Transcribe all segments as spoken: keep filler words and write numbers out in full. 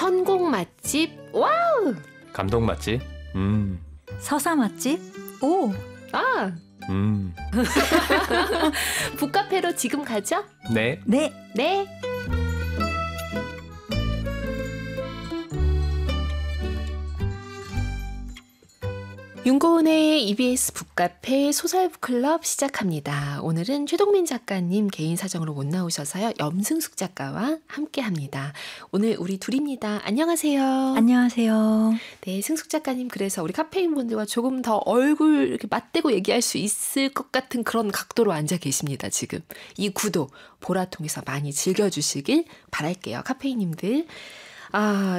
선곡 맛집. 와우. 감동 맛집. 음. 서사 맛집. 오. 아. 음. 북카페로 지금 가죠? 네. 네. 네. 윤고은의 이비에스 북카페 소설북클럽 시작합니다. 오늘은 최동민 작가님 개인 사정으로 못 나오셔서요. 염승숙 작가와 함께합니다. 오늘 우리 둘입니다. 안녕하세요. 안녕하세요. 네, 승숙 작가님 그래서 우리 카페인 분들과 조금 더 얼굴 이렇게 맞대고 얘기할 수 있을 것 같은 그런 각도로 앉아 계십니다. 지금 이 구도 보라통에서 많이 즐겨주시길 바랄게요. 카페인님들. 아,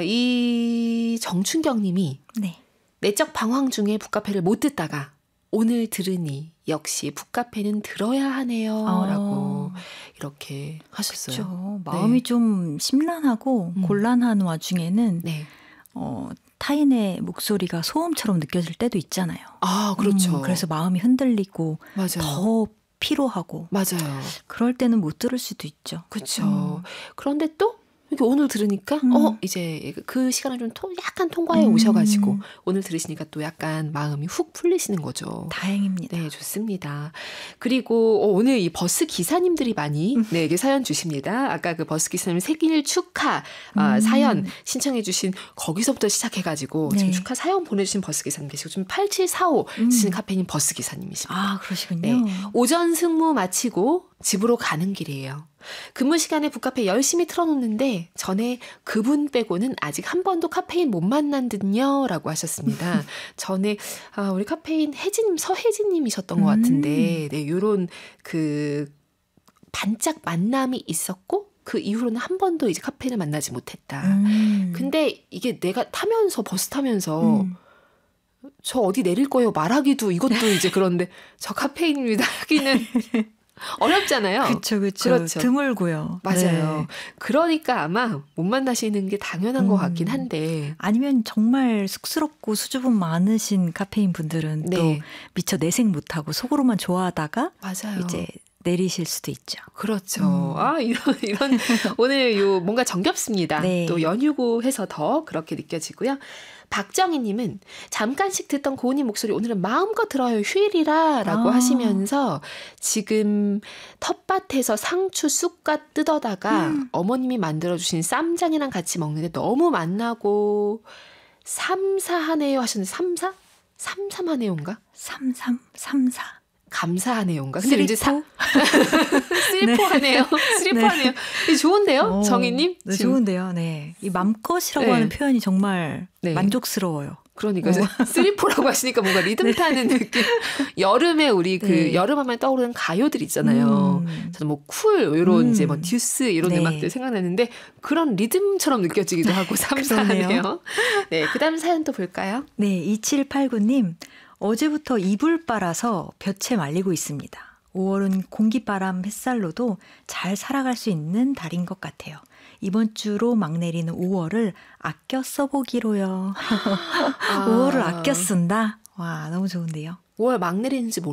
이 정춘경님이 네. 내적 방황 중에 북카페를 못 듣다가 오늘 들으니 역시 북카페는 들어야 하네요. 어. 라고 이렇게 하셨어요. 그렇죠. 마음이 네. 좀 심란하고 음. 곤란한 와중에는 네. 어, 타인의 목소리가 소음처럼 느껴질 때도 있잖아요. 아, 그렇죠. 음, 그래서 마음이 흔들리고 맞아요. 더 피로하고 맞아요. 그럴 때는 못 들을 수도 있죠. 그렇죠. 음. 그런데 또 이렇게 오늘 들으니까 음. 어 이제 그 시간을 좀 토, 약간 통과해 음. 오셔가지고 오늘 들으시니까 또 약간 마음이 훅 풀리시는 거죠. 다행입니다. 네, 좋습니다. 그리고 어, 오늘 이 버스 기사님들이 많이 네, 이게 사연 주십니다. 아까 그 버스 기사님 생일 축하 아, 음. 사연 신청해 주신 거기서부터 시작해가지고 네. 지금 축하 사연 보내주신 버스 기사님 계시고 지금 팔칠사오 음. 쓰신 카페인 버스 기사님이십니다. 아, 그러시군요. 네, 오전 승무 마치고 집으로 가는 길이에요. 근무 시간에 북카페 열심히 틀어놓는데 전에 그분 빼고는 아직 한 번도 카페인 못 만난 듯요 라고 하셨습니다. 전에 아, 우리 카페인 혜진, 서혜진님이셨던 것 같은데 네, 요런 그 반짝 만남이 있었고 그 이후로는 한 번도 이제 카페인을 만나지 못했다. 음. 근데 이게 내가 타면서 버스 타면서 음. 저 어디 내릴 거예요 말하기도 이것도 이제 그런데 저 카페인입니다 하기는 어렵잖아요. 그렇죠, 그렇죠. 그렇죠. 드물고요. 맞아요. 네. 그러니까 아마 못 만나시는 게 당연한 음. 것 같긴 한데. 아니면 정말 쑥스럽고 수줍음 많으신 카페인 분들은 네. 또 미처 내색 못하고 속으로만 좋아하다가 맞아요. 이제 내리실 수도 있죠. 그렇죠. 음. 아, 이런, 이런, 오늘 요 뭔가 정겹습니다. 네. 또 연휴고 해서 더 그렇게 느껴지고요. 박정희님은 잠깐씩 듣던 고은님 목소리 오늘은 마음껏 들어요. 휴일이라 라고 아. 하시면서 지금 텃밭에서 상추 쑥갓 뜯어다가 음. 어머님이 만들어주신 쌈장이랑 같이 먹는데 너무 맛나고 삼사하네요 하셨는데 삼사? 삼삼하네요인가? 삼삼삼사. 감사하네요인가? 근데 왠지 사, 쓰리포? 쓰리포하네요. 쓰리포하네요. 이 좋은데요? 어, 정희님? 네, 지금. 좋은데요. 네. 이 맘껏이라고 네. 하는 표현이 정말 네. 만족스러워요. 그러니까 어. 쓰리포라고 하시니까 뭔가 리듬 타는 느낌. 여름에 우리 그 네. 여름하면 떠오르는 가요들 있잖아요. 음. 저는 뭐 쿨 이런 음. 이제 뭐 듀스 이런 네. 음악들 생각나는데 그런 리듬처럼 느껴지기도 하고 삼사하네요. 네, 그다음 사연 또 볼까요? 네, 이칠팔구 님. 어제부터 이불 빨아서 볕에 말리고 있습니다. 오월은 공기바람 햇살로도 잘 살아갈 수 있는 달인 것 같아요. 이번 주로 막 내리는 오월을 아껴 써보기로요. 아. 오월을 아껴 쓴다? 와, 너무 좋은데요. 오월 막 내리는지